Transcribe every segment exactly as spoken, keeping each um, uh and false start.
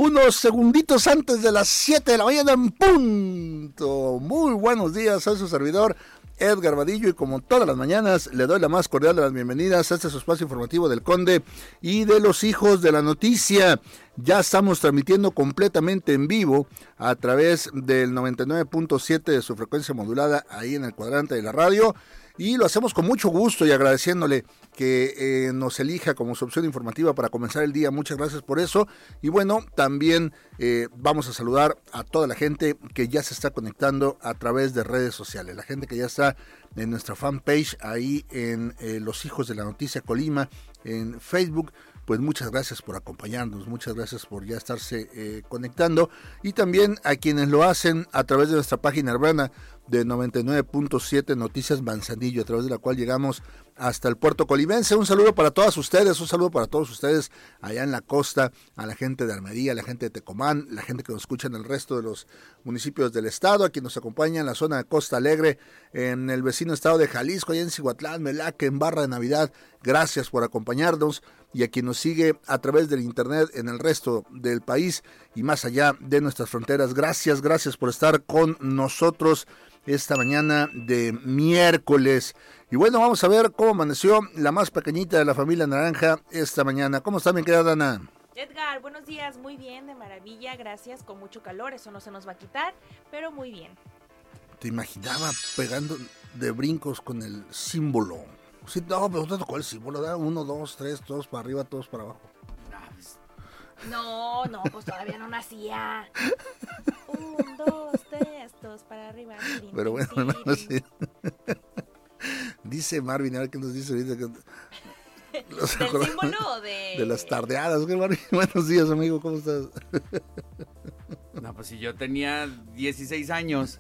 Unos segunditos antes de las siete de la mañana en punto. Muy buenos días, soy su servidor Edgar Vadillo y como todas las mañanas le doy la más cordial de las bienvenidas a este su espacio informativo del Conde y de los hijos de la noticia. Ya estamos transmitiendo completamente en vivo a través del noventa y nueve punto siete de su frecuencia modulada ahí en el cuadrante de la radio. Y lo hacemos con mucho gusto y agradeciéndole que eh, nos elija como su opción informativa para comenzar el día. Muchas gracias por eso. Y bueno, también eh, vamos a saludar a toda la gente que ya se está conectando a través de redes sociales. La gente que ya está en nuestra fanpage ahí en eh, Los Hijos de la Noticia Colima, en Facebook. Pues muchas gracias por acompañarnos, muchas gracias por ya estarse eh, conectando. Y también a quienes lo hacen a través de nuestra página hermana de noventa y nueve punto siete Noticias Manzanillo, a través de la cual llegamos hasta el puerto colimense. Un saludo para todas ustedes, un saludo para todos ustedes allá en la costa, a la gente de Armería, a la gente de Tecomán, la gente que nos escucha en el resto de los municipios del estado, a quienes nos acompaña en la zona de Costa Alegre, en el vecino estado de Jalisco, allá en Cihuatlán, Melaque, en Barra de Navidad. Gracias por acompañarnos. Y a quien nos sigue a través del internet en el resto del país y más allá de nuestras fronteras. Gracias, gracias por estar con nosotros esta mañana de miércoles. Y bueno, vamos a ver cómo amaneció la más pequeñita de la familia Naranja esta mañana. ¿Cómo está, mi querida Dana? Edgar, buenos días, muy bien, de maravilla, gracias, con mucho calor, eso no se nos va a quitar, pero muy bien. Te imaginaba pegando de brincos con el símbolo. Sí, no, pero te tocó el símbolo, ¿verdad? Uno, dos, tres, todos para arriba, todos para abajo. No, no, pues todavía no nacía. Un, dos, tres, todos para arriba. Tirin, pero bueno, tirin. no, sí. Dice Marvin, a ver qué nos dice ahorita. Que... ¿Del símbolo o de...? De las tardeadas. ¿Qué, Marvin? Buenos días, amigo, ¿cómo estás? No, pues si yo tenía dieciséis años.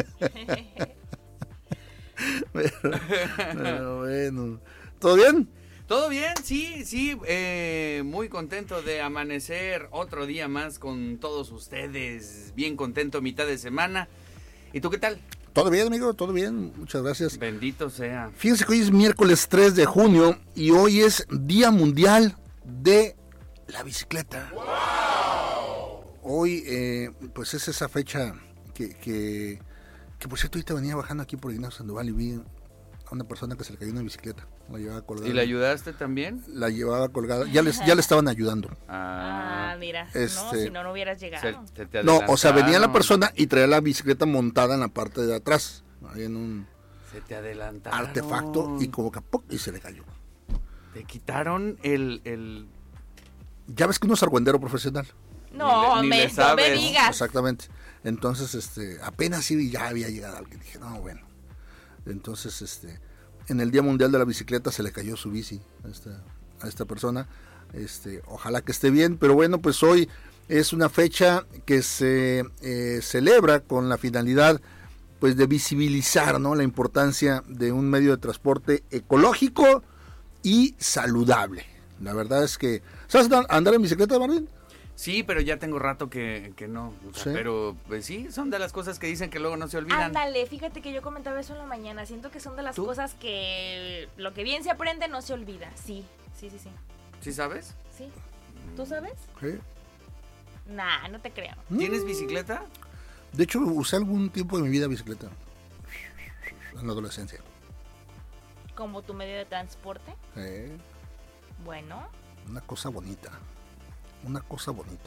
pero, pero bueno, ¿todo bien? Todo bien, sí, sí, eh, muy contento de amanecer otro día más con todos ustedes, bien contento, mitad de semana. ¿Y tú qué tal? Todo bien, amigo, todo bien, muchas gracias. Bendito sea. Fíjense que hoy es miércoles tres de junio y hoy es Día Mundial de la Bicicleta. ¡Wow! Hoy, eh, pues es esa fecha que... que Que por cierto, ahorita venía bajando aquí por Ignacio Sandoval y vi a una persona que se le cayó una bicicleta. La llevaba colgada. ¿Y la ayudaste también? La llevaba colgada. Ya les, ya le estaban ayudando. Ah, mira. Este, no, si no, no hubieras llegado. Se, se te no, o sea, venía la persona y traía la bicicleta montada en la parte de atrás. Ahí en un se te adelantaron. artefacto y como que ¡pum! Y se le cayó. Te quitaron el... el... Ya ves que uno es argüendero profesional. No, ni le, ni me, le no me sabes. digas. Exactamente. Entonces, este, apenas sí ya había llegado alguien. Dije, no, bueno. Entonces, este, en el Día Mundial de la Bicicleta se le cayó su bici a esta, a esta persona. Este, ojalá que esté bien, pero bueno, pues hoy es una fecha que se eh, celebra con la finalidad, pues, de visibilizar, ¿no?, la importancia de un medio de transporte ecológico y saludable. La verdad es que, ¿sabes andar en bicicleta, Marvin? Sí, pero ya tengo rato que, que no. O sea, ¿sí? Pero pues sí, son de las cosas que dicen que luego no se olvidan. Ándale, fíjate que yo comentaba eso en la mañana. Siento que son de las ¿Tú? cosas que lo que bien se aprende no se olvida. Sí, sí, sí, sí. ¿Sí sabes? Sí. ¿Tú sabes? Sí. Nah, no te creo. ¿Tienes bicicleta? De hecho, usé algún tiempo de mi vida bicicleta. En la adolescencia. ¿Como tu medio de transporte? Eh, Bueno. una cosa bonita. Una cosa bonita.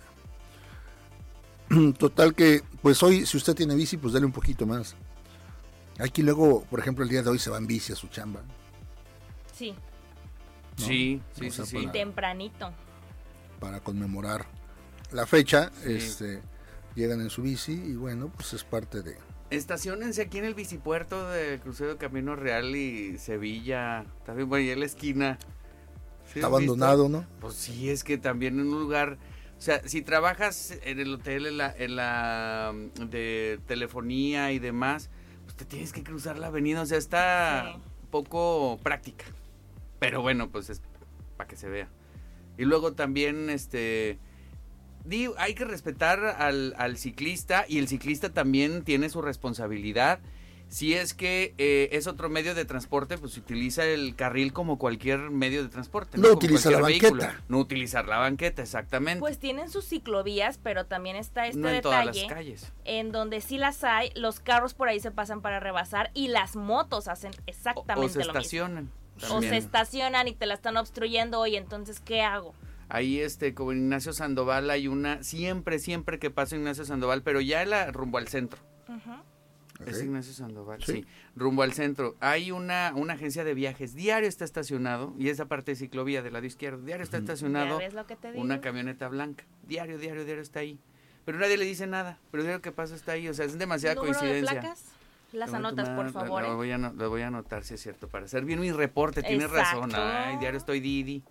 Total que, pues hoy, si usted tiene bici, pues dale un poquito más. Hay quien luego, por ejemplo, el día de hoy se va en bici a su chamba. Sí. ¿no? Sí, sí, O sea, sí, sí. Y tempranito. Para conmemorar la fecha, Sí. este, llegan en su bici y bueno, pues es parte de... Estaciónense aquí en el bicipuerto de Crucero de Camino Real y Sevilla. También por ahí en la esquina. ¿Sí Está has visto? abandonado, ¿no? Pues sí, es que también en un lugar, o sea, si trabajas en el hotel, en la, en la de telefonía y demás, pues te tienes que cruzar la avenida, o sea, está Sí. poco práctica, pero bueno, pues es para que se vea. Y luego también, este, digo, hay que respetar al, al ciclista y el ciclista también tiene su responsabilidad. Si es que eh, es otro medio de transporte, pues utiliza el carril como cualquier medio de transporte. No, no utiliza la banqueta. Vehículo. No utilizar la banqueta, exactamente. Pues tienen sus ciclovías, pero también está este no en detalle todas las calles. En donde sí las hay, los carros por ahí se pasan para rebasar y las motos hacen exactamente o, o se lo mismo. estacionan. O se estacionan y te la están obstruyendo, oye, entonces, ¿qué hago? Ahí, este, como en Ignacio Sandoval hay una, siempre, siempre que paso Ignacio Sandoval, pero ya la, rumbo al centro. Uh-huh. Es Okay. Ignacio Sandoval, sí. sí, rumbo al centro. Hay una, una agencia de viajes, diario está estacionado, y esa parte de ciclovía del lado izquierdo, diario está estacionado ¿Ya ves lo que te digo? una camioneta blanca, diario, diario, diario está ahí. Pero nadie le dice nada, pero diario que pasa está ahí, o sea, es demasiada ¿Número coincidencia. de placas? Las Levanto anotas, una- por la- favor. Lo ¿eh? voy, a, no- lo voy a anotar, si es cierto, para hacer bien mi reporte, tienes Exacto. razón, ay, diario estoy Didi,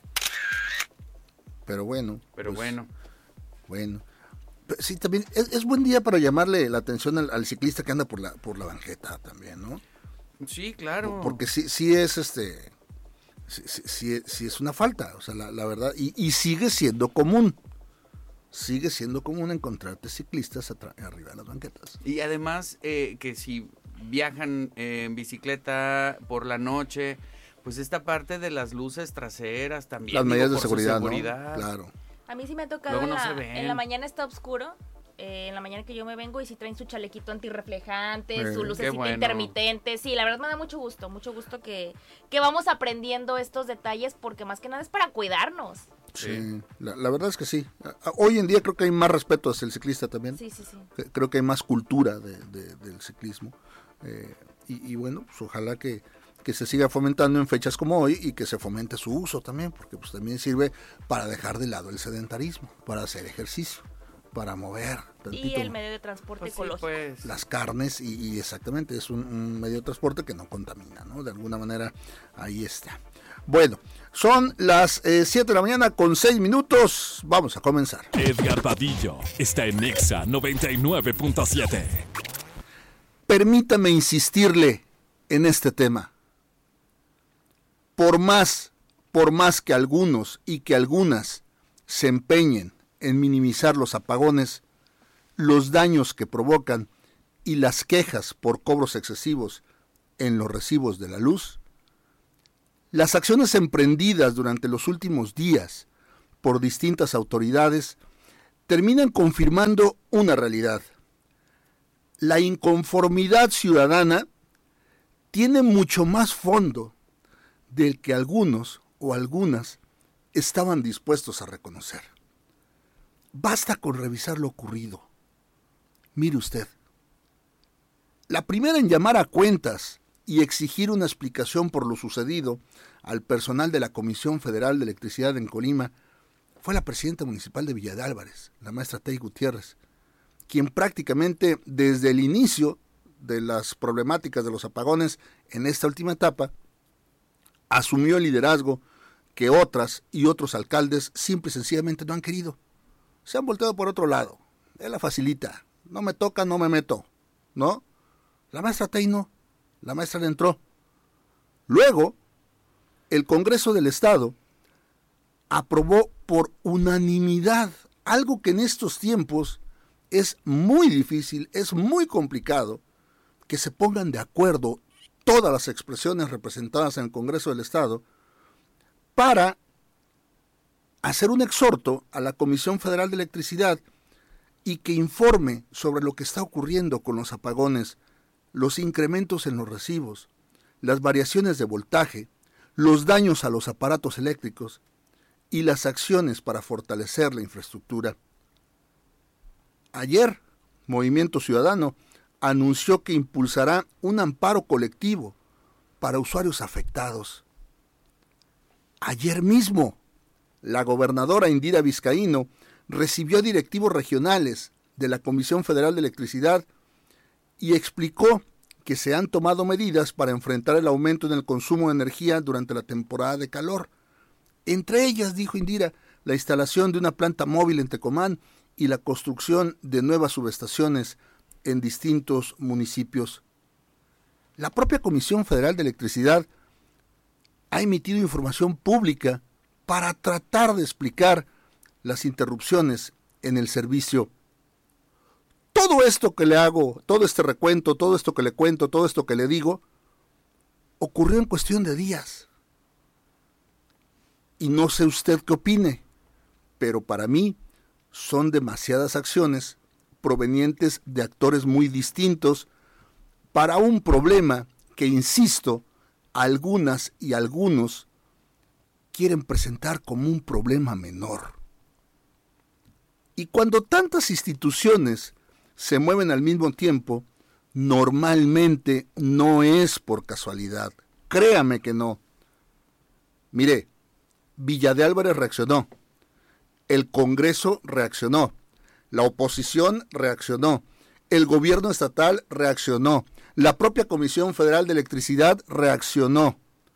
Pero bueno. pero pues, bueno. Bueno. Pero sí, también es, es buen día para llamarle la atención al, al ciclista que anda por la por la banqueta también, ¿no? Sí, claro. Porque sí sí es este sí, sí, sí, sí es una falta, o sea, la, la verdad, y, y sigue siendo común. Sigue siendo común encontrarte ciclistas atra- arriba de las banquetas. Y además eh, que si viajan eh, en bicicleta por la noche, pues esta parte de las luces traseras también. Las digo, medidas de por su seguridad, seguridad. ¿no? Claro. A mí sí me ha tocado, Luego en, no la, se ven. en la mañana está oscuro, eh, en la mañana que yo me vengo y si traen su chalequito antirreflejante, Eh, su qué lucecita bueno. intermitente, sí, la verdad me da mucho gusto, mucho gusto que, que vamos aprendiendo estos detalles porque más que nada es para cuidarnos. Sí, Sí. la, la verdad es que sí. A- a- Hoy en día creo que hay más respeto hacia el ciclista también. Sí, sí, sí. Que- Creo que hay más cultura de, de- del ciclismo. Eh, y, y bueno, pues ojalá que, que se siga fomentando en fechas como hoy y que se fomente su uso también, porque pues también sirve para dejar de lado el sedentarismo, para hacer ejercicio, para mover Y tantito el medio de transporte Pues sí, ecológico. pues. las carnes y, y exactamente es un, un medio de transporte que no contamina, ¿no? De alguna manera ahí está. Bueno, son las siete de la mañana con seis minutos. Vamos a comenzar. Edgar Vadillo está en Nexa noventa y nueve punto siete. Permítame insistirle en este tema. Por más, por más que algunos y que algunas se empeñen en minimizar los apagones, los daños que provocan y las quejas por cobros excesivos en los recibos de la luz, las acciones emprendidas durante los últimos días por distintas autoridades terminan confirmando una realidad. La inconformidad ciudadana tiene mucho más fondo del que algunos o algunas estaban dispuestos a reconocer. Basta con revisar lo ocurrido. Mire usted, la primera en llamar a cuentas y exigir una explicación por lo sucedido al personal de la Comisión Federal de Electricidad en Colima fue la presidenta municipal de Villa de Álvarez, la maestra Tey Gutiérrez, quien prácticamente desde el inicio de las problemáticas de los apagones en esta última etapa, asumió el liderazgo que otras y otros alcaldes simple y sencillamente no han querido. Se han volteado por otro lado. Él la facilita. No me toca, no me meto. ¿No? La maestra Tey no. La maestra le entró. Luego, el Congreso del Estado aprobó por unanimidad algo que en estos tiempos es muy difícil, es muy complicado, que se pongan de acuerdo todas las expresiones representadas en el Congreso del Estado para hacer un exhorto a la Comisión Federal de Electricidad y que informe sobre lo que está ocurriendo con los apagones, los incrementos en los recibos, las variaciones de voltaje, los daños a los aparatos eléctricos y las acciones para fortalecer la infraestructura. Ayer, Movimiento Ciudadano anunció que impulsará un amparo colectivo para usuarios afectados. Ayer mismo, la gobernadora Indira Vizcaíno recibió directivos regionales de la Comisión Federal de Electricidad y explicó que se han tomado medidas para enfrentar el aumento en el consumo de energía durante la temporada de calor. Entre ellas, dijo Indira, la instalación de una planta móvil en Tecomán y la construcción de nuevas subestaciones en distintos municipios. La propia Comisión Federal de Electricidad ha emitido información pública para tratar de explicar las interrupciones en el servicio. todo esto que le hago, todo este recuento, todo esto que le cuento, todo esto que le digo, ocurrió en cuestión de días. Y no sé usted qué opine, pero para mí son demasiadas acciones provenientes de actores muy distintos para un problema que, insisto, algunas y algunos quieren presentar como un problema menor. Y cuando tantas instituciones se mueven al mismo tiempo, normalmente no es por casualidad. Créame que no. Mire, Villa de Álvarez reaccionó, el Congreso reaccionó, la oposición reaccionó, el gobierno estatal reaccionó, la propia Comisión Federal de Electricidad reaccionó.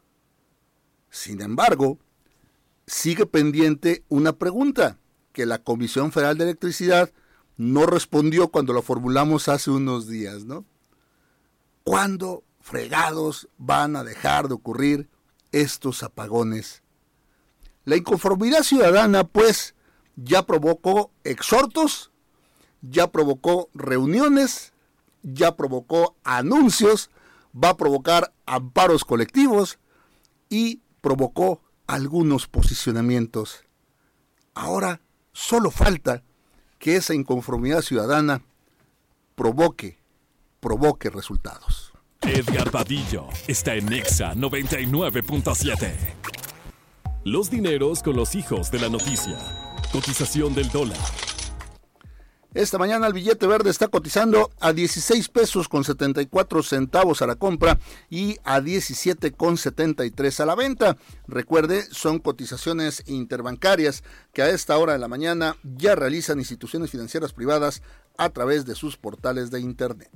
Sin embargo, sigue pendiente una pregunta que la Comisión Federal de Electricidad no respondió cuando lo formulamos hace unos días, ¿no? ¿Cuándo fregados van a dejar de ocurrir estos apagones? La inconformidad ciudadana, pues, ya provocó exhortos, ya provocó reuniones, ya provocó anuncios, va a provocar amparos colectivos y provocó algunos posicionamientos. Ahora solo falta que esa inconformidad ciudadana provoque, provoque resultados. Edgar Vadillo está en Nexa noventa y nueve punto siete. Los dineros con los hijos de la noticia. Cotización del dólar. Esta mañana el billete verde está cotizando a dieciséis pesos con setenta y cuatro centavos a la compra y a diecisiete con setenta y tres a la venta. Recuerde, son cotizaciones interbancarias que a esta hora de la mañana ya realizan instituciones financieras privadas a través de sus portales de internet.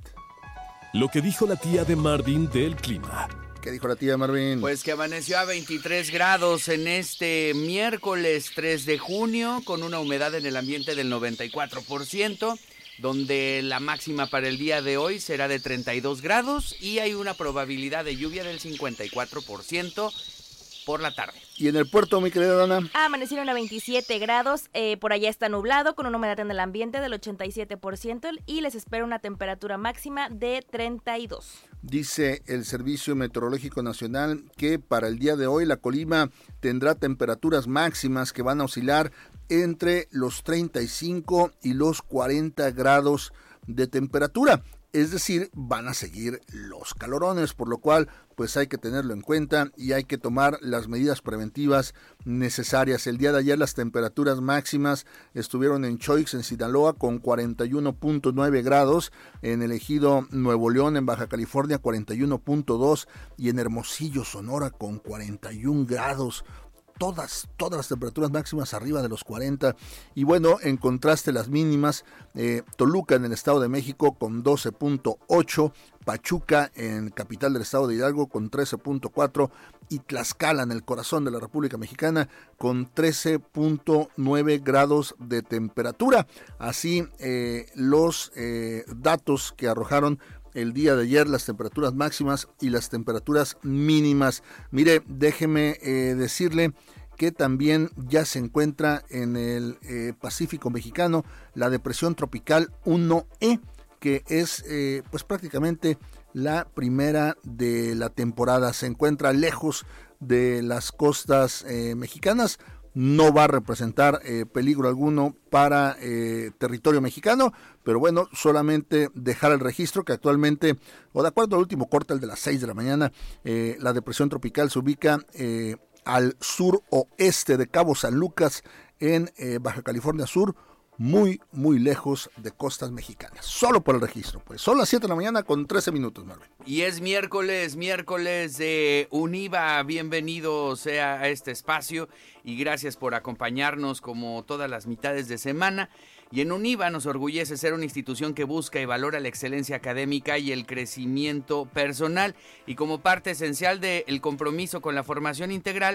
Lo que dijo la tía de Marvin del clima. ¿Qué dijo la tía Marvin? Pues que amaneció a veintitrés grados en este miércoles tres de junio, con una humedad en el ambiente del noventa y cuatro por ciento, donde la máxima para el día de hoy será de treinta y dos grados y hay una probabilidad de lluvia del cincuenta y cuatro por ciento por la tarde. ¿Y en el puerto, mi querida Dana? Amanecieron a veintisiete grados, eh, por allá está nublado, con una humedad en el ambiente del ochenta y siete por ciento y les espera una temperatura máxima de treinta y dos. Dice el Servicio Meteorológico Nacional que para el día de hoy la Colima tendrá temperaturas máximas que van a oscilar entre los treinta y cinco y los cuarenta grados de temperatura. Es decir, van a seguir los calorones, por lo cual pues hay que tenerlo en cuenta y hay que tomar las medidas preventivas necesarias. El día de ayer las temperaturas máximas estuvieron en Choix, en Sinaloa, con cuarenta y uno punto nueve grados, en el ejido Nuevo León, en Baja California, cuarenta y uno punto dos, y en Hermosillo, Sonora, con cuarenta y un grados. Todas, todas las temperaturas máximas arriba de los cuarenta. Y bueno, en contraste las mínimas, eh, Toluca en el Estado de México con doce punto ocho, Pachuca en capital del Estado de Hidalgo con trece punto cuatro y Tlaxcala en el corazón de la República Mexicana con trece punto nueve grados de temperatura. Así eh, los eh, datos que arrojaron el día de ayer, las temperaturas máximas y las temperaturas mínimas. Mire, déjeme eh, decirle que también ya se encuentra en el eh, Pacífico mexicano la depresión tropical uno E, que es eh, pues prácticamente la primera de la temporada. Se encuentra lejos de las costas eh, mexicanas. No va a representar eh, peligro alguno para eh, territorio mexicano, pero bueno, solamente dejar el registro que actualmente, o de acuerdo al último corte, el de las seis de la mañana, eh, la depresión tropical se ubica eh, al suroeste de Cabo San Lucas en eh, Baja California Sur, muy, muy lejos de costas mexicanas. Solo por el registro, pues. Son las siete de la mañana con trece minutos, Marvin. Y es miércoles, miércoles de Univa. Bienvenido sea a este espacio y gracias por acompañarnos como todas las mitades de semana. Y en Univa nos orgullece ser una institución que busca y valora la excelencia académica y el crecimiento personal. Y como parte esencial del compromiso con la formación integral,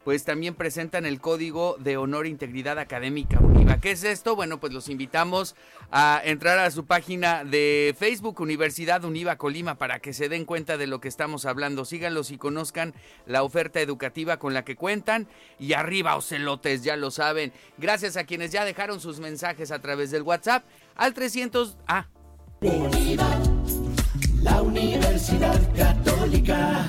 pues también presentan el Código de Honor e Integridad Académica UNIVA. ¿Qué es esto? Bueno, pues los invitamos a entrar a su página de Facebook, Universidad UNIVA Colima, para que se den cuenta de lo que estamos hablando. Síganlos y conozcan la oferta educativa con la que cuentan. Y arriba, ocelotes, ya lo saben. Gracias a quienes ya dejaron sus mensajes a través del WhatsApp al trescientos... Ah. UNIVA, la Universidad Católica.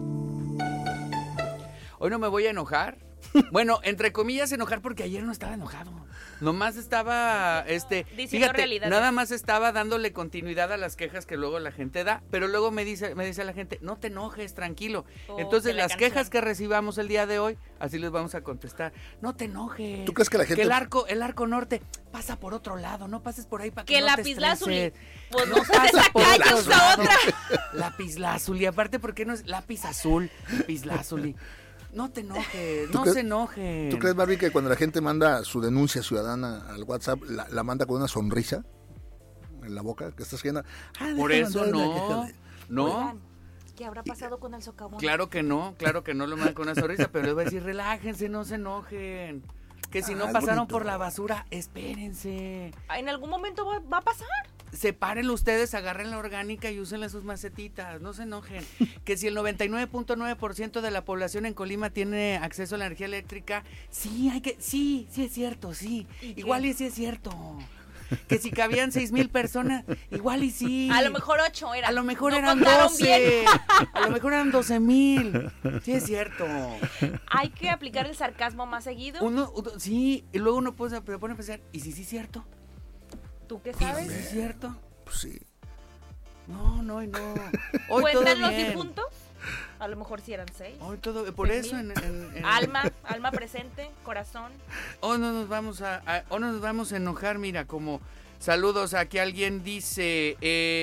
Hoy no me voy a enojar. Bueno, entre comillas enojar porque ayer no estaba enojado. Nomás estaba, este, Diciendo fíjate, realidades. nada más estaba dándole continuidad a las quejas que luego la gente da, pero luego me dice, me dice la gente, no te enojes, tranquilo. Oh, Entonces que la las canción. quejas que recibamos el día de hoy, así les vamos a contestar. No te enojes. ¿Tú crees que la gente- Que el arco, el arco norte pasa por otro lado, no pases por ahí para que, Que no el te lapislázuli. estreses. Pues No no se pasa esa por calle, otro usa lado. otra. Lapislázuli, aparte, ¿por qué no es lápiz azul? Lapislázuli. No te enojes, ¿Tú no crees- se enojen. ¿Tú crees, Barbie, que cuando la gente manda su denuncia ciudadana al WhatsApp, la, la manda con una sonrisa en la boca? Que estás haciendo. "Ah, Por déjame eso mandar la no, queja de-". no, Oigan, ¿qué habrá pasado con el socavón? claro que no, claro que no lo mandan con una sonrisa, pero les voy a decir, relájense, no se enojen. Que si Ah, no es pasaron bonito. por la basura, espérense. En algún momento va, va a pasar. Sepárenlo ustedes, agarren la orgánica y úsenle sus macetitas, no se enojen. Que si el noventa y nueve punto nueve por ciento de la población en Colima tiene acceso a la energía eléctrica, sí, hay que, sí, sí es cierto, sí. ¿Y qué? Igual y sí es cierto. Que si cabían seis mil personas, igual y sí. A lo mejor ocho era. A lo mejor No eran contaron doce. bien. A lo mejor eran doce mil. Sí, es cierto. Hay que aplicar el sarcasmo más seguido. Uno, uno- sí, y luego uno puede, se pone a pensar, ¿y si sí es cierto? ¿Tú qué ¿Y si sabes? sí es cierto? Pues sí. No, no, no. Hoy todo ¿Cuentan los bien. difuntos? A lo mejor sí eran seis. Hoy todo, por Seis eso en, mil. en- en- Alma, alma presente, corazón. Hoy no nos vamos a, a- hoy no nos vamos a enojar, mira, como saludos aquí alguien dice,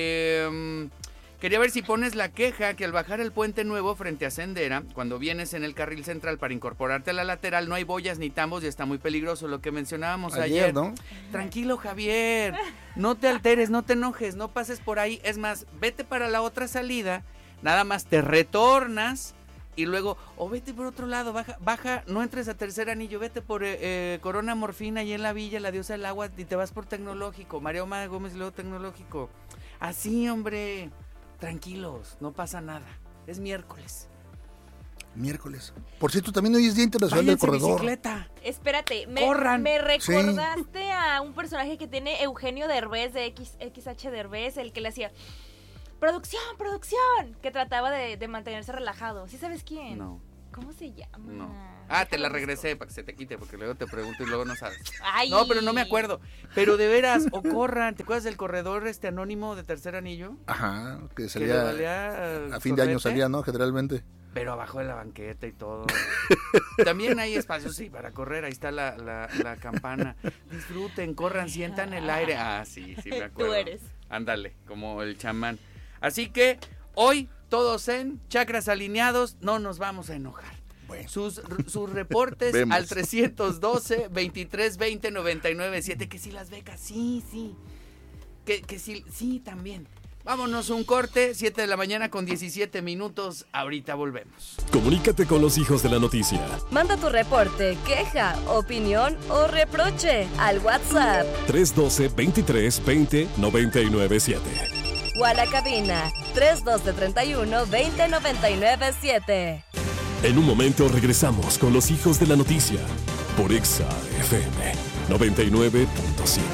eh, quería ver si pones la queja que al bajar el puente nuevo frente a Sendera, cuando vienes en el carril central para incorporarte a la lateral, no hay boyas ni tambos y está muy peligroso, lo que mencionábamos ayer. Ayer, ¿no? Tranquilo, Javier, no te alteres, no te enojes, no pases por ahí, es más, vete para la otra salida, nada más te retornas y luego, o vete por otro lado, baja, baja, no entres a Tercer Anillo, vete por eh, eh, Corona Morfina y en la Villa, la Diosa del Agua, y te vas por Tecnológico, María Oma Gómez y luego Tecnológico. Así, hombre, tranquilos, no pasa nada, es miércoles. Miércoles. Por cierto, también hoy es Día Internacional Váyanse del en Corredor. bicicleta. Espérate, me, Corran. me recordaste a un personaje que tiene Eugenio Derbez de X, XH Derbez, el que le hacía producción, producción, que trataba de, de mantenerse relajado. ¿Sí sabes quién? No, ¿Cómo se llama? no. Ah, te la Déjalo regresé para que se te quite, porque luego te pregunto y luego no sabes. busco. Ay. No, pero no me acuerdo. Pero de veras, o corran, ¿te acuerdas del corredor este anónimo de Tercer Anillo? Ajá, que Que le salía. valía A fin de año sorbete, salía, ¿no? Generalmente. Pero abajo de la banqueta y todo. También hay espacios, sí, para correr. Ahí está la, la, la campana. Disfruten, corran, sientan el aire. Ah, sí, sí, me acuerdo. Tú eres. Ándale, como el chamán. Así que hoy, todos en chakras alineados, no nos vamos a enojar. Bueno. Sus, sus reportes Vemos. al trescientos doce, veintitrés veinte, noventa y nueve siete. Que si las becas, sí, sí. Que, que sí, sí, también. Vámonos un corte, siete de la mañana con diecisiete minutos. Ahorita volvemos. Comunícate con los hijos de la noticia. Manda tu reporte, queja, opinión o reproche al WhatsApp tres uno dos, veintitrés veinte, noventa y nueve siete. o a la cabina tres uno dos, treinta y uno, veinte, noventa y nueve siete. En un momento regresamos con los hijos de la noticia por Exa F M noventa y nueve punto siete.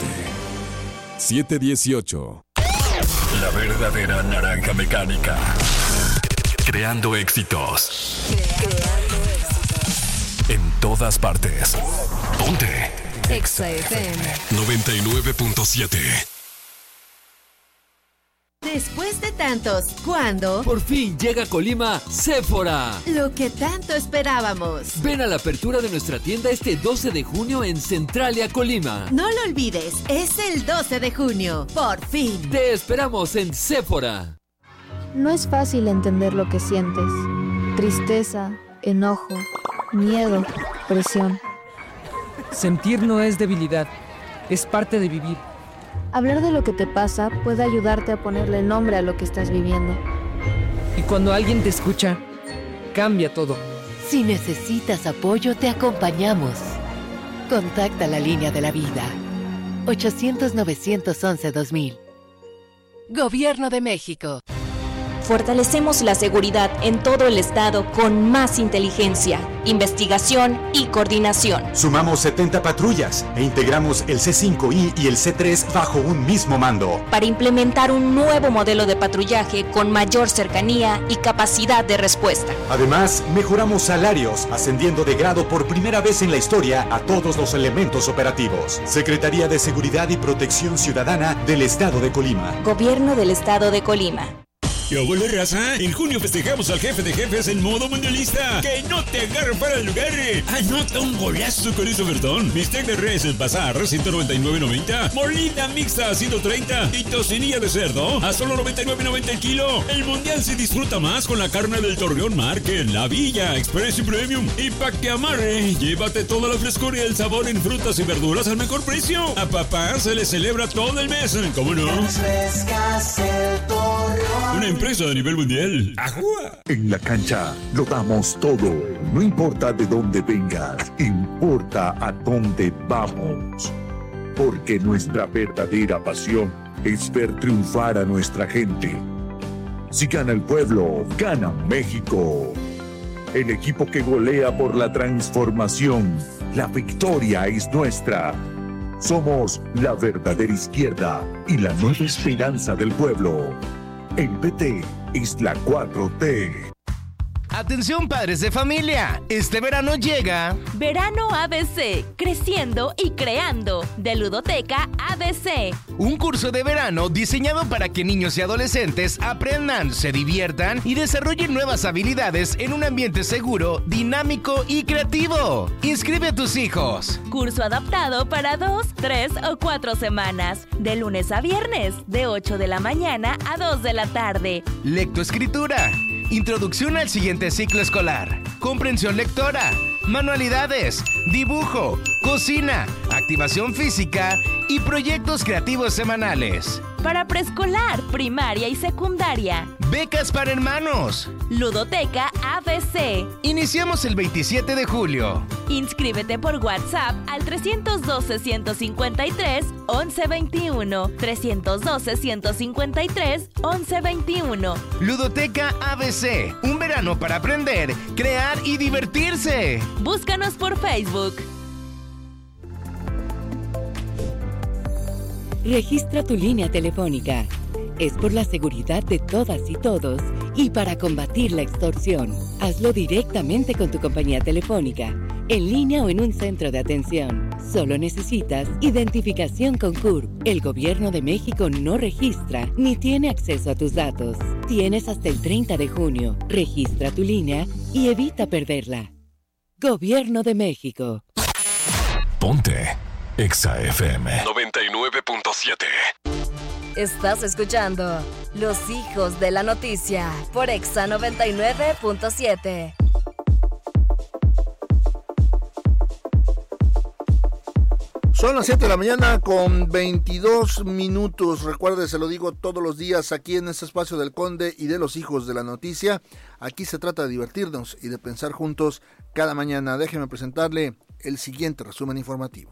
siete dieciocho. La verdadera naranja mecánica. Creando éxitos. Creando éxitos. En todas partes. Ponte. Exa F M. noventa y nueve punto siete. Después de tantos, ¿cuándo? Por fin llega a Colima Sephora. Lo que tanto esperábamos. Ven a la apertura de nuestra tienda este doce de junio en Centralia, Colima. No lo olvides, es el doce de junio. Por fin. Te esperamos en Sephora. No es fácil entender lo que sientes. Tristeza, enojo, miedo, presión. Sentir no es debilidad, es parte de vivir. Hablar de lo que te pasa puede ayudarte a ponerle nombre a lo que estás viviendo. Y cuando alguien te escucha, cambia todo. Si necesitas apoyo, te acompañamos. Contacta la línea de la vida. ochocientos, novecientos once, dos mil. Gobierno de México. Fortalecemos la seguridad en todo el estado con más inteligencia, investigación y coordinación. Sumamos setenta patrullas e integramos el C cinco I y el C tres bajo un mismo mando. Para implementar un nuevo modelo de patrullaje con mayor cercanía y capacidad de respuesta. Además, mejoramos salarios, ascendiendo de grado por primera vez en la historia a todos los elementos operativos. Secretaría de Seguridad y Protección Ciudadana del Estado de Colima. Gobierno del Estado de Colima. ¿Qué hubo, raza? En junio festejamos al jefe de jefes en modo mundialista. ¡Que no te agarre para el lugar! ¡Anota un golazo con ese ofertón! Bistec de res en Bazar, ciento noventa y nueve noventa. Molida mixta a ciento treinta. Y tocinilla de cerdo a solo noventa y nueve noventa el kilo. El mundial se disfruta más con la carne del Torreón Market, La Villa, Express y Premium. Y pa' que amarre, llévate toda la frescura y el sabor en frutas y verduras al mejor precio. A papá se le celebra todo el mes, ¿cómo no? Una empresa a nivel mundial. ¡Ajúa! En la cancha lo damos todo. No importa de dónde vengas, importa a dónde vamos. Porque nuestra verdadera pasión es ver triunfar a nuestra gente. Si gana el pueblo, gana México. El equipo que golea por la transformación. La victoria es nuestra. Somos la verdadera izquierda y la nueva esperanza del pueblo. El P T es la cuatro T. Atención padres de familia, este verano llega Verano A B C, creciendo y creando, de Ludoteca A B C. Un curso de verano diseñado para que niños y adolescentes aprendan, se diviertan y desarrollen nuevas habilidades en un ambiente seguro, dinámico y creativo. Inscribe a tus hijos. Curso adaptado para dos, tres o cuatro semanas, de lunes a viernes, de ocho de la mañana a dos de la tarde. Lectoescritura. Introducción al siguiente ciclo escolar. Comprensión lectora. Manualidades. Dibujo. Cocina. Activación física. Y proyectos creativos semanales. Para preescolar, primaria y secundaria. Becas para hermanos. Ludoteca A B C. Iniciamos el veintisiete de julio. Inscríbete por WhatsApp al trescientos doce, ciento cincuenta y tres, once veintiuno. trescientos doce, ciento cincuenta y tres, once veintiuno. Ludoteca A B C. Un verano para aprender, crear y divertirse. Búscanos por Facebook. Registra tu línea telefónica. Es por la seguridad de todas y todos y para combatir la extorsión. Hazlo directamente con tu compañía telefónica, en línea o en un centro de atención. Solo necesitas identificación con C U R P. El Gobierno de México no registra ni tiene acceso a tus datos. Tienes hasta el treinta de junio. Registra tu línea y evita perderla. Gobierno de México. Ponte Exa F M noventa y nueve punto siete. Estás escuchando Los Hijos de la Noticia por Exa noventa y nueve punto siete. Son las siete de la mañana con veintidós minutos. Recuerde, se lo digo todos los días aquí en este espacio del Conde y de Los Hijos de la Noticia. Aquí se trata de divertirnos y de pensar juntos cada mañana. Déjeme presentarle el siguiente resumen informativo.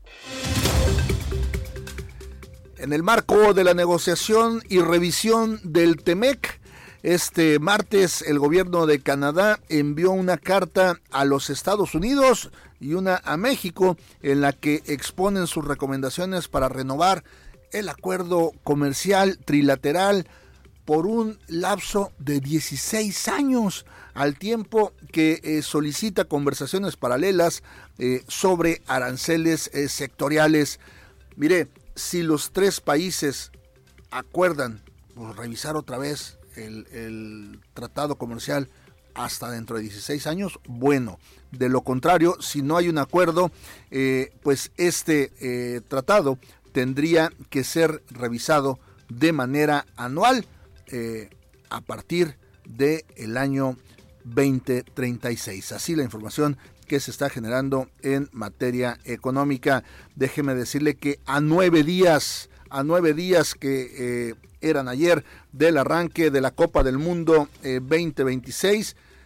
En el marco de la negociación y revisión del TEMEC, este martes el gobierno de Canadá envió una carta a los Estados Unidos y una a México en la que exponen sus recomendaciones para renovar el acuerdo comercial trilateral por un lapso de dieciséis años, al tiempo que eh, solicita conversaciones paralelas eh, sobre aranceles eh, sectoriales. Mire, si los tres países acuerdan pues, revisar otra vez el, el tratado comercial hasta dentro de dieciséis años, bueno, de lo contrario, si no hay un acuerdo, eh, pues este eh, tratado tendría que ser revisado de manera anual eh, a partir del año veinte treinta y seis. Así la información que se está generando en materia económica. Déjeme decirle que a nueve días, a nueve días que eh, eran ayer del arranque de la Copa del Mundo eh, veinte veintiséis,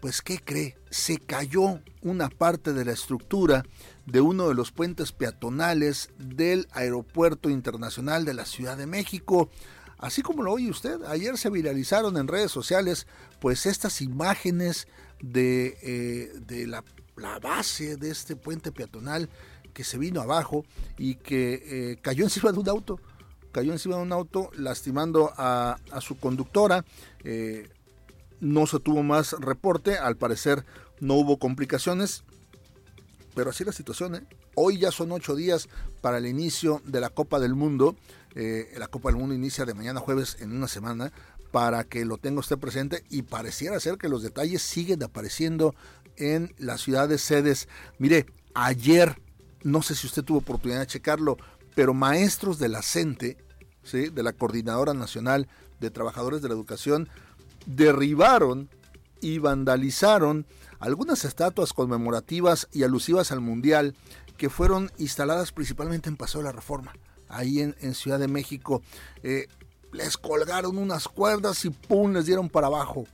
pues ¿qué cree? Se cayó una parte de la estructura de uno de los puentes peatonales del Aeropuerto Internacional de la Ciudad de México. Así como lo oye usted, ayer se viralizaron en redes sociales pues estas imágenes de, eh, de la, la base de este puente peatonal que se vino abajo y que eh, cayó encima de un auto, cayó encima de un auto lastimando a, a su conductora. Eh, no se tuvo más reporte, al parecer no hubo complicaciones, pero así la situación, ¿eh? Hoy ya son ocho días para el inicio de la Copa del Mundo. Eh, la Copa del Mundo inicia de mañana jueves en una semana, para que lo tenga usted presente, y pareciera ser que los detalles siguen apareciendo en las ciudades sedes. Mire, ayer, no sé si usted tuvo oportunidad de checarlo, pero maestros de la CENTE, ¿sí?, de la Coordinadora Nacional de Trabajadores de la Educación, derribaron y vandalizaron algunas estatuas conmemorativas y alusivas al Mundial que fueron instaladas principalmente en Paseo de la Reforma, ahí en, en Ciudad de México. Eh, les colgaron unas cuerdas y ¡pum!, les dieron para abajo.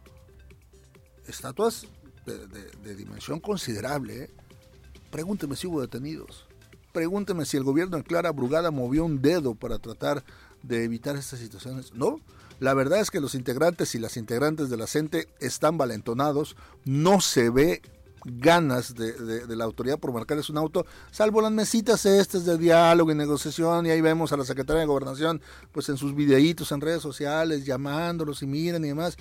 Estatuas de, de, de dimensión considerable, ¿eh? Pregúnteme si hubo detenidos. Pregúnteme si el gobierno en Clara Brugada movió un dedo para tratar de evitar estas situaciones. No, la verdad es que los integrantes y las integrantes de la CENTE están valentonados. No se ve ganas de, de, de la autoridad por marcarles un auto, salvo las mesitas estas de diálogo y negociación, y ahí vemos a la secretaria de Gobernación pues en sus videitos en redes sociales llamándolos y miren y demás,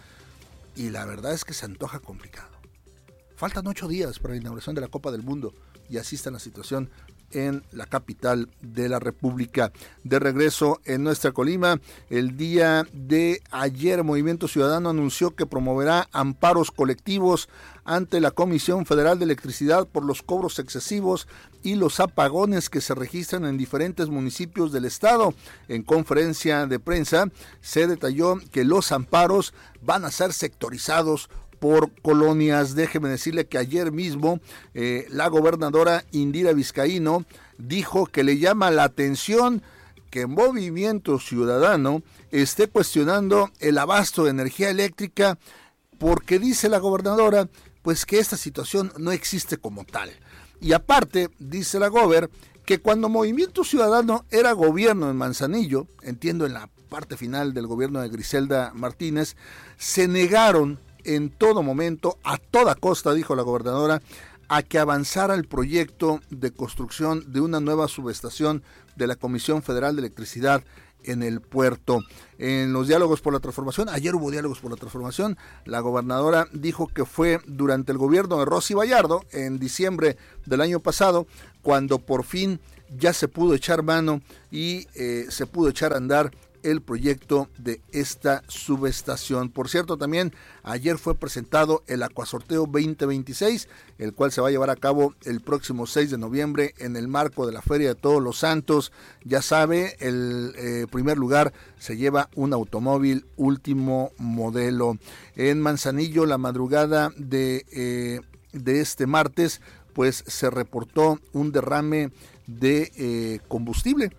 y la verdad es que se antoja complicado. Faltan ocho días para la inauguración de la Copa del Mundo y así está la situación en la capital de la República. De regreso en nuestra Colima, el día de ayer Movimiento Ciudadano anunció que promoverá amparos colectivos ante la Comisión Federal de Electricidad por los cobros excesivos y los apagones que se registran en diferentes municipios del estado. En conferencia de prensa se detalló que los amparos van a ser sectorizados por colonias. Déjeme decirle que ayer mismo eh, la gobernadora Indira Vizcaíno dijo que le llama la atención que Movimiento Ciudadano esté cuestionando el abasto de energía eléctrica, porque dice la gobernadora pues que esta situación no existe como tal. Y aparte, dice la gober, que cuando Movimiento Ciudadano era gobierno en Manzanillo, entiendo en la parte final del gobierno de Griselda Martínez, se negaron en todo momento, a toda costa, dijo la gobernadora, a que avanzara el proyecto de construcción de una nueva subestación de la Comisión Federal de Electricidad en el puerto. En los diálogos por la transformación, ayer hubo diálogos por la transformación, la gobernadora dijo que fue durante el gobierno de Rosy Vallardo, en diciembre del año pasado, cuando por fin ya se pudo echar mano y eh, se pudo echar a andar el proyecto de esta subestación. Por cierto, también ayer fue presentado el Acuasorteo veinte veintiséis, el cual se va a llevar a cabo el próximo seis de noviembre en el marco de la Feria de Todos los Santos. Ya sabe, el eh, primer lugar se lleva un automóvil último modelo. En Manzanillo, la madrugada de, eh, de este martes, pues se reportó un derrame de eh, combustible.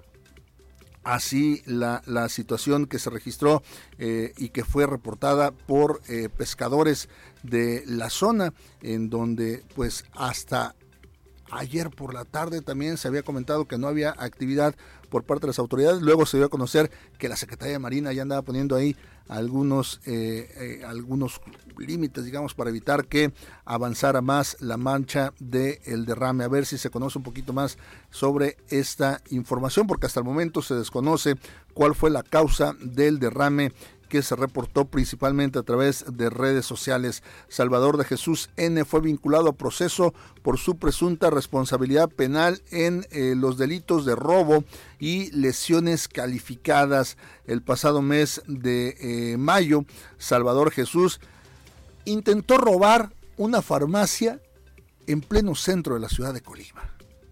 Así la, la situación que se registró eh, y que fue reportada por eh, pescadores de la zona, en donde pues hasta ayer por la tarde también se había comentado que no había actividad por parte de las autoridades. Luego se dio a conocer que la Secretaría de Marina ya andaba poniendo ahí algunos, eh, eh, algunos límites, digamos, para evitar que avanzara más la mancha del derrame. A ver si se conoce un poquito más sobre esta información, porque hasta el momento se desconoce cuál fue la causa del derrame que se reportó principalmente a través de redes sociales. Salvador de Jesús N. fue vinculado a proceso por su presunta responsabilidad penal en eh, los delitos de robo y lesiones calificadas. El pasado mes de eh, mayo, Salvador Jesús intentó robar una farmacia en pleno centro de la ciudad de Colima.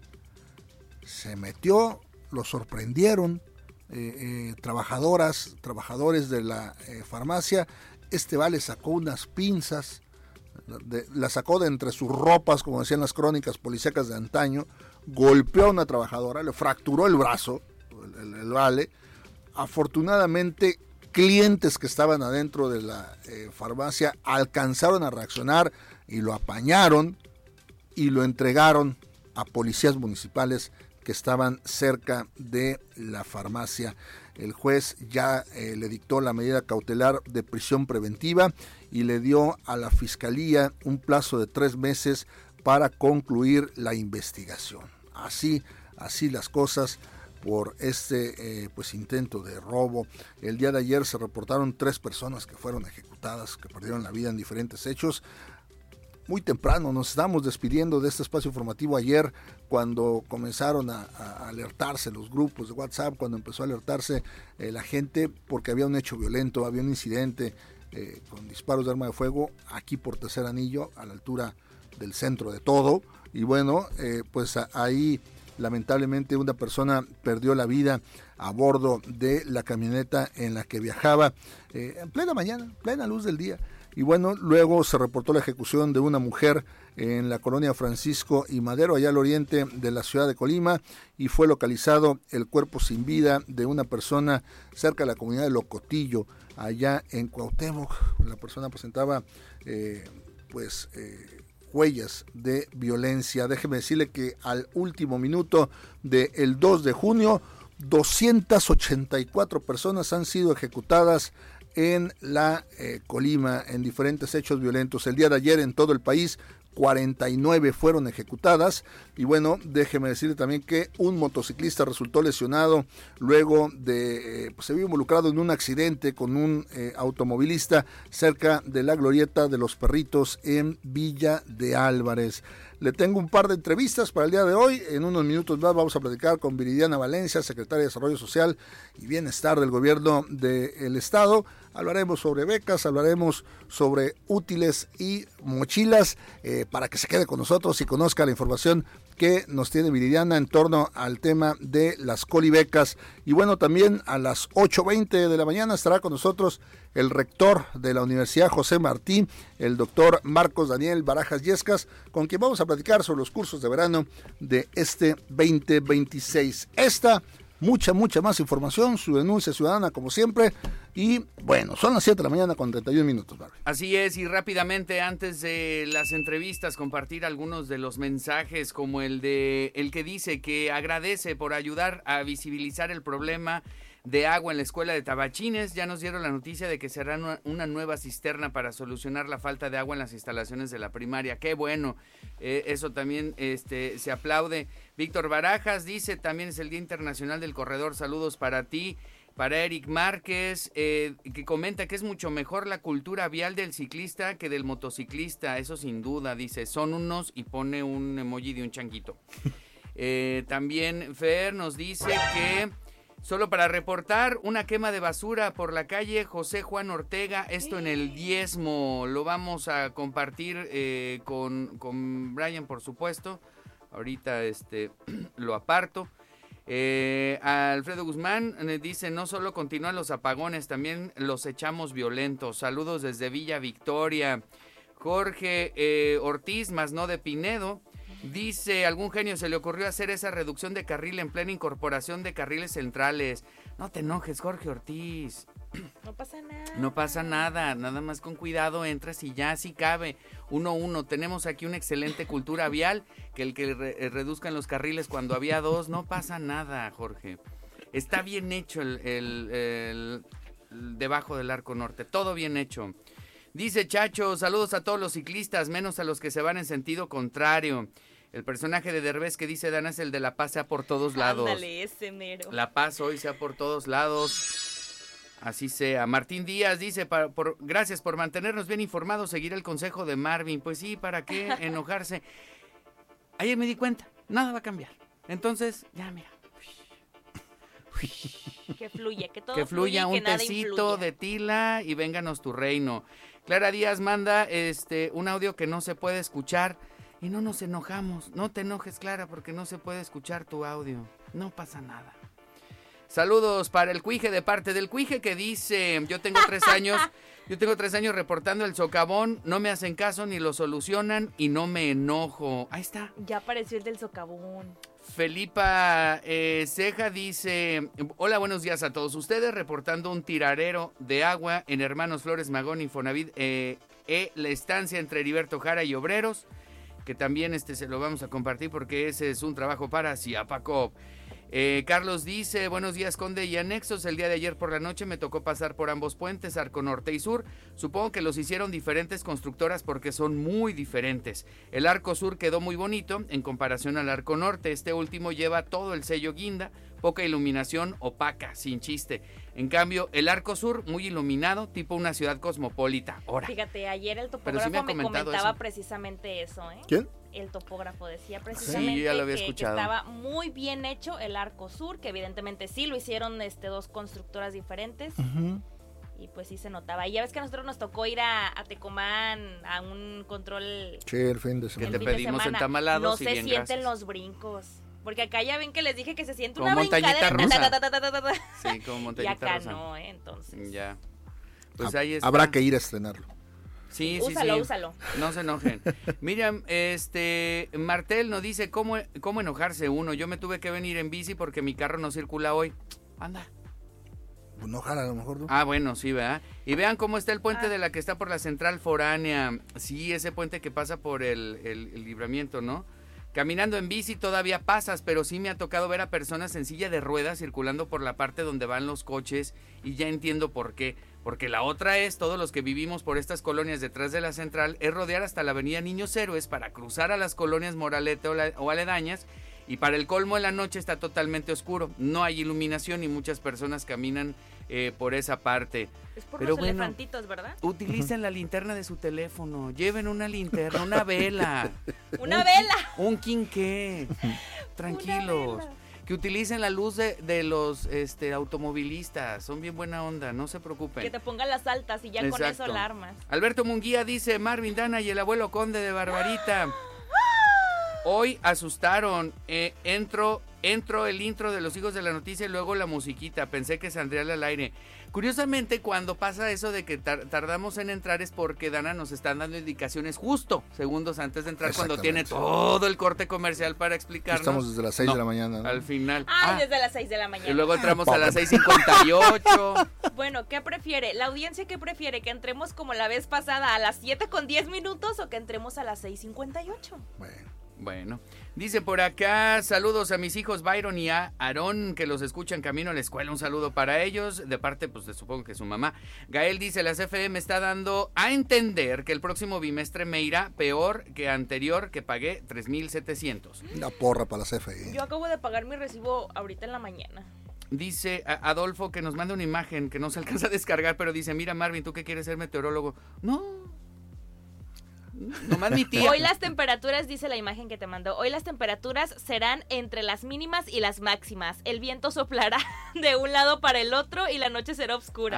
Se metió, lo sorprendieron, Eh, eh, trabajadoras, trabajadores de la eh, farmacia. Este va le sacó unas pinzas, de, la sacó de entre sus ropas, como decían las crónicas policíacas de antaño, golpeó a una trabajadora, le fracturó el brazo, el, el, el vale. Afortunadamente clientes que estaban adentro de la eh, farmacia alcanzaron a reaccionar y lo apañaron y lo entregaron a policías municipales que estaban cerca de la farmacia. El juez ya eh, le dictó la medida cautelar de prisión preventiva y le dio a la fiscalía un plazo de tres meses para concluir la investigación. Así, así las cosas por este eh, pues intento de robo. El día de ayer se reportaron tres personas que fueron ejecutadas, que perdieron la vida en diferentes hechos. Muy temprano nos estamos despidiendo de este espacio informativo ayer cuando comenzaron a, a alertarse los grupos de WhatsApp, cuando empezó a alertarse eh, la gente porque había un hecho violento, había un incidente eh, con disparos de arma de fuego aquí por Tercer Anillo, a la altura del centro de todo. Y bueno, eh, pues a, ahí lamentablemente una persona perdió la vida a bordo de la camioneta en la que viajaba eh, en plena mañana, plena luz del día. Y bueno, luego se reportó la ejecución de una mujer en la colonia Francisco y Madero, allá al oriente de la ciudad de Colima, y fue localizado el cuerpo sin vida de una persona cerca de la comunidad de Locotillo, allá en Cuauhtémoc. La persona presentaba eh, pues eh, huellas de violencia. Déjeme decirle que al último minuto del dos de junio, doscientas ochenta y cuatro personas han sido ejecutadas en la eh, Colima en diferentes hechos violentos. El día de ayer en todo el país cuarenta y nueve fueron ejecutadas y bueno, déjeme decirle también que un motociclista resultó lesionado luego de, eh, pues se vio involucrado en un accidente con un eh, automovilista cerca de la glorieta de los Perritos en Villa de Álvarez. Le tengo un par de entrevistas para el día de hoy. En unos minutos más vamos a platicar con Viridiana Valencia, secretaria de Desarrollo Social y Bienestar del Gobierno del Estado. Hablaremos sobre becas, hablaremos sobre útiles y mochilas eh, para que se quede con nosotros y conozca la información que nos tiene Viridiana en torno al tema de las colibecas. Y bueno, también a las ocho veinte de la mañana estará con nosotros el rector de la Universidad José Martí, el doctor Marcos Daniel Barajas Yescas, con quien vamos a platicar sobre los cursos de verano de este veinte veintiséis. Esta, mucha, mucha más información, su denuncia ciudadana como siempre. Y bueno, son las siete de la mañana con treinta y un minutos, Barbie. Así es, y rápidamente antes de las entrevistas compartir algunos de los mensajes, como el de el que dice que agradece por ayudar a visibilizar el problema de agua en la escuela de Tabachines. Ya nos dieron la noticia de que será una, una nueva cisterna para solucionar la falta de agua en las instalaciones de la primaria. Qué bueno, eh, eso también este, se aplaude. Víctor Barajas dice, también es el Día Internacional del Corredor, saludos para ti. Para Eric Márquez, eh, que comenta que es mucho mejor la cultura vial del ciclista que del motociclista, eso sin duda, dice, son unos, y pone un emoji de un changuito. Eh, también Fer nos dice que solo para reportar una quema de basura por la calle José Juan Ortega, esto en el Diezmo, lo vamos a compartir eh, con, con Brian, por supuesto, ahorita este lo aparto. Eh, Alfredo Guzmán eh, dice, no solo continúan los apagones, también los echamos violentos. Saludos desde Villa Victoria. Jorge eh, Ortiz, más no de Pinedo, dice, algún genio se le ocurrió hacer esa reducción de carril en plena incorporación de carriles centrales. No te enojes, Jorge Ortiz. No pasa nada. No pasa nada, nada más con cuidado entras y ya si cabe. Uno uno, tenemos aquí una excelente cultura vial, que el que re- reduzcan los carriles cuando había dos, no pasa nada, Jorge. Está bien hecho el, el, el, el debajo del Arco Norte, todo bien hecho. Dice Chacho, saludos a todos los ciclistas, menos a los que se van en sentido contrario. El personaje de Derbez que dice Dana es el de La Paz, sea por todos lados. Ándale, ese mero. La Paz hoy sea por todos lados. Así sea. Martín Díaz dice, para, por, gracias por mantenernos bien informados, seguir el consejo de Marvin. Pues sí, ¿para qué enojarse? Ayer me di cuenta, nada va a cambiar. Entonces, ya mira. Que fluya, que todo que fluya, fluya, un que tecito nada de tila y vénganos tu reino. Clara Díaz manda este un audio que no se puede escuchar y no nos enojamos. No te enojes, Clara, porque no se puede escuchar tu audio. No pasa nada. Saludos para el Cuije de parte del Cuije que dice, yo tengo tres años, yo tengo tres años reportando el socavón, no me hacen caso ni lo solucionan y no me enojo. Ahí está. Ya apareció el del socavón. Felipa eh, Ceja dice, hola, buenos días a todos ustedes, reportando un tiradero de agua en Hermanos Flores Magón, Infonavit, eh, eh, la estancia entre Heriberto Jara y Obreros, que también este se lo vamos a compartir porque ese es un trabajo para Ciapacop. Eh, Carlos dice, buenos días, Conde y anexos, el día de ayer por la noche me tocó pasar por ambos puentes, Arco Norte y Sur, supongo que los hicieron diferentes constructoras porque son muy diferentes. El Arco Sur quedó muy bonito en comparación al Arco Norte, este último lleva todo el sello guinda, poca iluminación, opaca, sin chiste. En cambio, el Arco Sur, muy iluminado, tipo una ciudad cosmopolita. Ahora. Fíjate, ayer el topógrafo sí me, me comentaba eso. precisamente eso, ¿eh? ¿Quién? El topógrafo decía precisamente sí, ya lo había que, que escuchado. estaba muy bien hecho el Arco Sur, que evidentemente sí lo hicieron este, dos constructoras diferentes. Uh-huh. Y pues sí se notaba. Y ya ves que a nosotros nos tocó ir a, a Tecomán a un control. Sí, el fin de semana. Que te pedimos entamalados. No y se bien, sienten gracias. los brincos. Porque acá ya ven que les dije que se siente como una montañita rusa. Ta, ta, ta, ta, ta, ta. Sí, como montañita rusa. Y acá rusa. no, ¿eh? Entonces. Ya. Pues ha, ahí está. Habrá que ir a estrenarlo. Sí, úsalo, sí, sí. úsalo. No se enojen. Miriam, este, Martel nos dice, ¿cómo, ¿cómo enojarse uno? Yo me tuve que venir en bici porque mi carro no circula hoy. Anda. Pues no jala, a lo mejor no. Ah, bueno, sí, ¿verdad? Y vean cómo está el puente ah. de la que está por la Central Foránea. Sí, ese puente que pasa por el, el, el libramiento, ¿no? Caminando en bici todavía pasas, pero sí me ha tocado ver a personas en silla de ruedas circulando por la parte donde van los coches y ya entiendo por qué. Porque la otra es, todos los que vivimos por estas colonias detrás de la central, es rodear hasta la avenida Niños Héroes para cruzar a las colonias Moralete o, la, o aledañas, y para el colmo en la noche está totalmente oscuro, no hay iluminación y muchas personas caminan eh, por esa parte. Es por Pero los bueno, elefantitos, ¿verdad? Utilicen la linterna de su teléfono, lleven una linterna, una vela. ¡Una un, vela! Un quinqué, tranquilos. Que utilicen la luz de, de los este, automovilistas, son bien buena onda, no se preocupen. Que te pongan las altas y ya Exacto. con eso alarmas. Alberto Munguía dice, Marvin Dana y el abuelo Conde de Barbarita. Hoy asustaron, eh, entro, entro el intro de los hijos de la noticia y luego la musiquita, pensé que saldría al aire. Curiosamente, cuando pasa eso de que tar- tardamos en entrar es porque Dana nos están dando indicaciones justo segundos antes de entrar, cuando tiene todo el corte comercial para explicarnos. Estamos desde las seis no, de la mañana, ¿no? Al final. Ay, ah, desde las seis de la mañana. Y luego entramos a las seis cincuenta y ocho. Bueno, ¿qué prefiere? ¿La audiencia qué prefiere? ¿Que entremos como la vez pasada a las siete con diez minutos o que entremos a las seis cincuenta y ocho? Bueno. Bueno, dice por acá, saludos a mis hijos Byron y a Aarón, que los escuchan camino a la escuela, un saludo para ellos, de parte, pues, de, supongo que su mamá. Gael dice, la C F E me está dando a entender que el próximo bimestre me irá peor que anterior, que pagué tres mil setecientos. Una porra para la C F E. Yo acabo de pagar mi recibo ahorita en la mañana. Dice a Adolfo que nos manda una imagen que no se alcanza a descargar, pero dice, mira Marvin, ¿tú qué quieres ser meteorólogo? No. Nomás mi tía. Hoy las temperaturas, dice la imagen que te mandó, hoy las temperaturas serán entre las mínimas y las máximas. El viento soplará de un lado para el otro y la noche será oscura.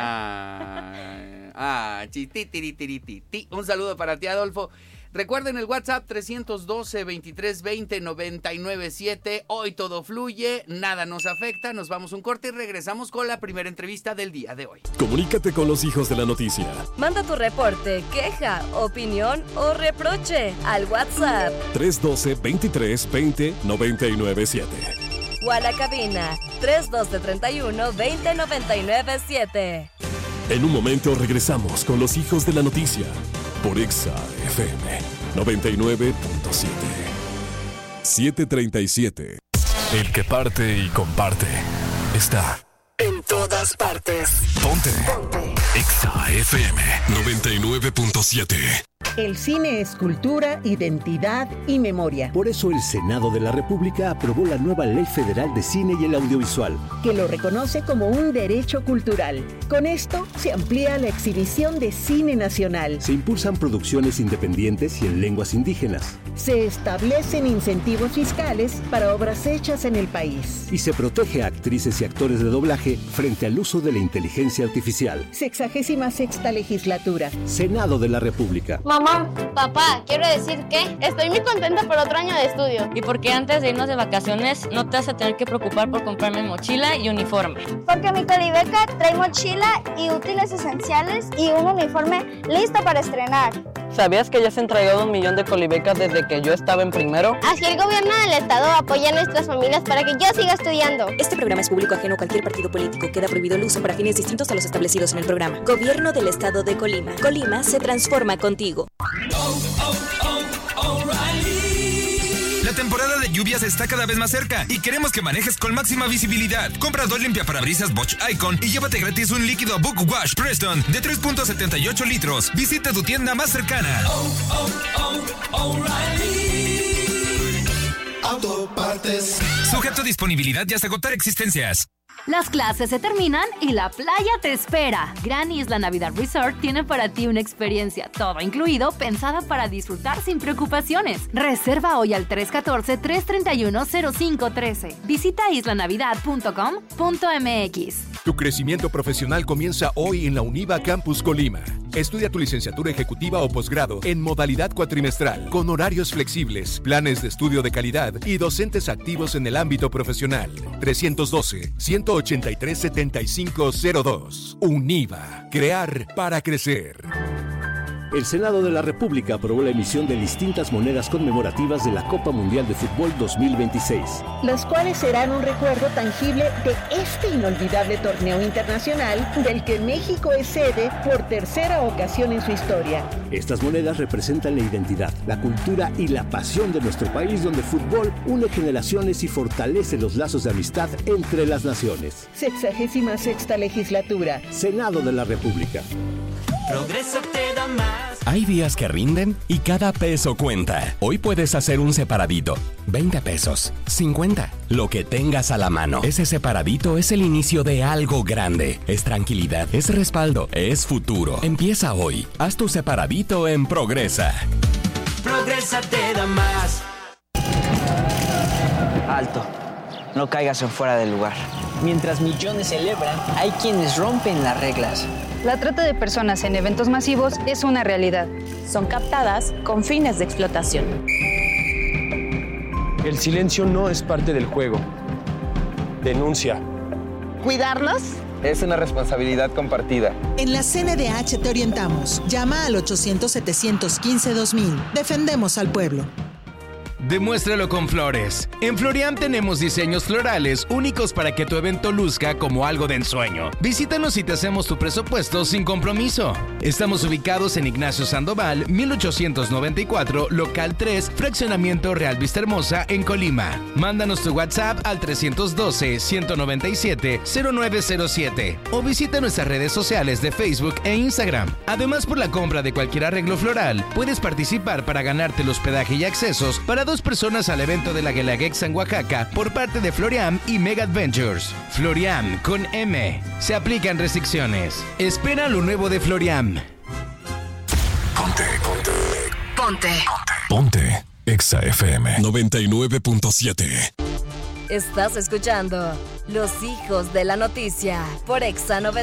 Ah, ah chititiritiriti. Un saludo para ti, Adolfo. Recuerden el WhatsApp trescientos doce, veintitrés veinte, noventa y nueve siete. Hoy todo fluye, nada nos afecta. Nos vamos un corte y regresamos con la primera entrevista del día de hoy. Comunícate con los hijos de la noticia. Manda tu reporte, queja, opinión o reproche al WhatsApp trescientos doce, veintitrés veinte, noventa y nueve siete. O a la cabina trescientos doce, treinta y uno, veinte, noventa y nueve siete. En un momento regresamos con los hijos de la noticia por Exa F M noventa y nueve punto siete. siete treinta y siete. El que parte y comparte está en todas partes. Ponte. Ponte. Exa F M noventa y nueve punto siete. El cine es cultura, identidad y memoria. Por eso el Senado de la República aprobó la nueva Ley Federal de Cine y el Audiovisual, que lo reconoce como un derecho cultural. Con esto se amplía la exhibición de cine nacional. Se impulsan producciones independientes y en lenguas indígenas. Se establecen incentivos fiscales para obras hechas en el país. Y se protege a actrices y actores de doblaje frente al uso de la inteligencia artificial. Sexagésima sexta legislatura. Senado de la República. Mamá, papá, quiero decir que estoy muy contenta por otro año de estudio. Y porque antes de irnos de vacaciones no te vas a tener que preocupar por comprarme mochila y uniforme. Porque mi Colibeca trae mochila y útiles esenciales y un uniforme listo para estrenar. ¿Sabías que ya se han entregado un millón de colibecas desde que yo estaba en primero? Así el gobierno del estado apoya a nuestras familias para que yo siga estudiando. Este programa es público ajeno a cualquier partido político. Queda prohibido el uso para fines distintos a los establecidos en el programa. Gobierno del estado de Colima. Colima se transforma contigo. La temporada de lluvias está cada vez más cerca y queremos que manejes con máxima visibilidad. Compra dos limpiaparabrisas Bosch Icon y llévate gratis un líquido Book Wash Preston de tres punto setenta y ocho litros. Visita tu tienda más cercana. Oh, oh, oh, O'Reilly Autopartes. Sujeto a disponibilidad y hasta agotar existencias. Las clases se terminan y la playa te espera. Gran Isla Navidad Resort tiene para ti una experiencia todo incluido, pensada para disfrutar sin preocupaciones. Reserva hoy al tres uno cuatro, tres tres uno, cero cinco uno tres. Visita isla navidad punto com punto m x. Tu crecimiento profesional comienza hoy en la UNIVA Campus Colima. Estudia tu licenciatura ejecutiva o posgrado en modalidad cuatrimestral, con horarios flexibles, planes de estudio de calidad y docentes activos en el ámbito profesional. tres uno dos, uno ocho tres, siete cinco cero dos. UNIVA. Crear para crecer. El Senado de la República aprobó la emisión de distintas monedas conmemorativas de la Copa Mundial de Fútbol dos mil veintiséis. Las cuales serán un recuerdo tangible de este inolvidable torneo internacional del que México es sede por tercera ocasión en su historia. Estas monedas representan la identidad, la cultura y la pasión de nuestro país, donde el fútbol une generaciones y fortalece los lazos de amistad entre las naciones. Sexagésima sexta legislatura. Senado de la República. Progreso te da más. Hay días que rinden y cada peso cuenta. Hoy puedes hacer un separadito. veinte pesos, cincuenta, lo que tengas a la mano. Ese separadito es el inicio de algo grande. Es tranquilidad, es respaldo, es futuro. Empieza hoy. Haz tu separadito en Progresa. Progresa te da más. Alto. No caigas en fuera del lugar. Mientras millones celebran, hay quienes rompen las reglas. La trata de personas en eventos masivos es una realidad. Son captadas con fines de explotación. El silencio no es parte del juego. Denuncia. ¿Cuidarlos? Es una responsabilidad compartida. En la C N D H te orientamos. Llama al ochocientos, setecientos quince, dos mil. Defendemos al pueblo. Demuéstralo con flores. En Floriam tenemos diseños florales únicos para que tu evento luzca como algo de ensueño. Visítanos y te hacemos tu presupuesto sin compromiso. Estamos ubicados en Ignacio Sandoval, mil ochocientos noventa y cuatro, local tres, fraccionamiento Real Vista Hermosa, en Colima. Mándanos tu WhatsApp al tres uno dos, uno nueve siete, cero nueve cero siete o visita nuestras redes sociales de Facebook e Instagram. Además, por la compra de cualquier arreglo floral, puedes participar para ganarte el hospedaje y accesos para dos personas al evento de la Guelaguetza en Oaxaca por parte de Floriam y Mega Adventures. Floriam con M. Se aplican restricciones. Espera lo nuevo de Floriam. Ponte, ponte. Ponte. Ponte. Exa F M noventa y nueve punto siete. Estás escuchando Los Hijos de la Noticia por Exa noventa.